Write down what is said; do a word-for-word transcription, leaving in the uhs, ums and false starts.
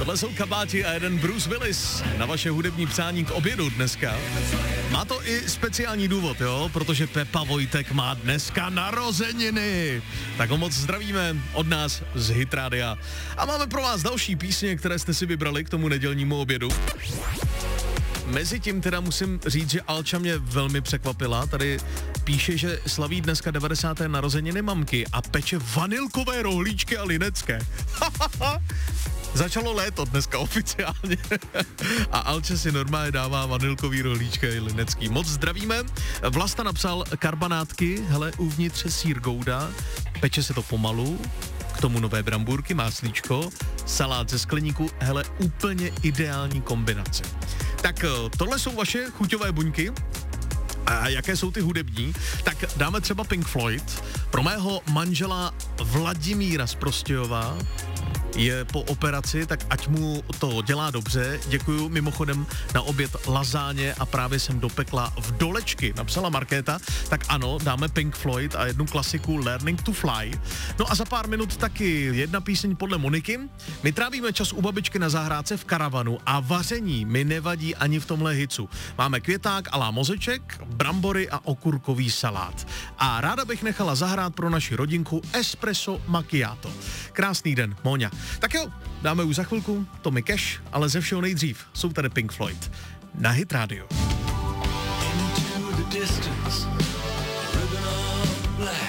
Tohle jsou Kabáti a jeden Bruce Willis na vaše hudební přání k obědu dneska. Má to i speciální důvod, jo, protože Pepa Vojtek má dneska narozeniny. Tak ho moc zdravíme od nás z Hit Rádia. A máme pro vás další písně, které jste si vybrali k tomu nedělnímu obědu. Mezitím teda musím říct, že Alča mě velmi překvapila. Tady píše, že slaví dneska devadesáté narozeniny mamky a peče vanilkové rohlíčky a linecké. Začalo léto dneska oficiálně. A Alča si normálně dává vanilkový rohlíčky a linecký. Moc zdravíme. Vlasta napsal karbanátky, hele, uvnitř sýr gouda, peče se to pomalu, k tomu nové brambůrky, máslíčko, salát ze skleníku, hele, úplně ideální kombinace. Tak tohle jsou vaše chuťové buňky. A jaké jsou ty hudební? Tak dáme třeba Pink Floyd. Pro mého manžela Vladimíra z Prostějova je po operaci, tak ať mu to dělá dobře. Děkuju mimochodem na oběd lazáně a právě jsem dopekla vdolečky, napsala Markéta. Tak ano, dáme Pink Floyd a jednu klasiku Learning to Fly. No a za pár minut taky jedna píseň podle Moniky. My trávíme čas u babičky na zahrádce v karavanu a vaření mi nevadí ani v tomhle hicu. Máme květák a lá mozeček, brambory a okurkový salát. A ráda bych nechala zahrát pro naši rodinku espresso macchiato. Krásný den, Móňa. Tak jo, dáme už za chvilku Tommy Cash, ale ze všeho nejdřív jsou tady Pink Floyd na Hit Radio.